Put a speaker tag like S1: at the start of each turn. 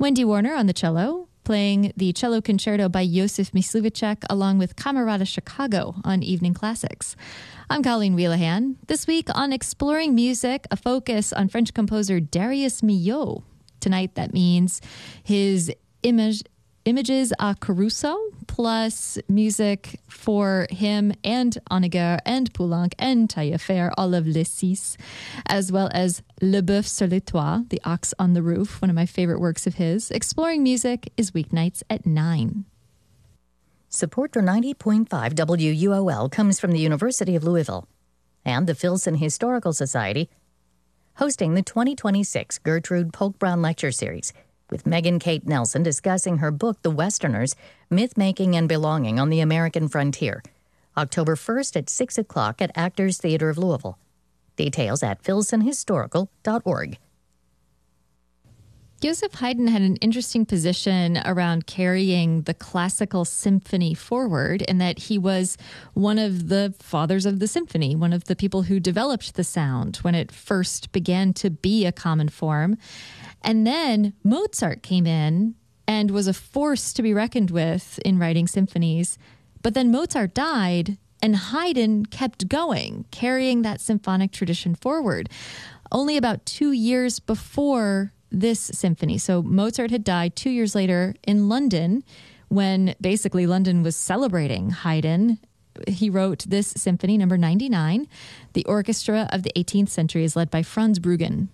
S1: Wendy Warner on the cello, playing the cello concerto by Josef Myslivicek along with Camerata Chicago on Evening Classics. I'm Colleen Wheelahan. This week on Exploring Music, a focus on French composer Darius Milhaud. Tonight that means his Images à Caruso, plus music for him and Honegger and Poulenc and Taillefer, all of Les Six, as well as Le Boeuf sur le Toit, The Ox on the Roof, one of my favorite works of his. Exploring Music is weeknights at 9.
S2: Support for 90.5 WUOL comes from the University of Louisville and the Filson Historical Society, hosting the 2026 Gertrude Polk Brown Lecture Series, with Megan Kate Nelson discussing her book, The Westerners, Myth-Making and Belonging on the American Frontier, October 1st at 6 o'clock at Actors Theater of Louisville. Details at filsonhistorical.org.
S1: Joseph Haydn had an interesting position around carrying the classical symphony forward, in that he was one of the fathers of the symphony, one of the people who developed the sound when it first began to be a common form. And then Mozart came in and was a force to be reckoned with in writing symphonies. But then Mozart died, and Haydn kept going, carrying that symphonic tradition forward. Only about 2 years before this symphony. So Mozart had died 2 years later in London, when basically London was celebrating Haydn. He wrote this symphony, number 99. The orchestra of the 18th century is led by Franz Bruggen.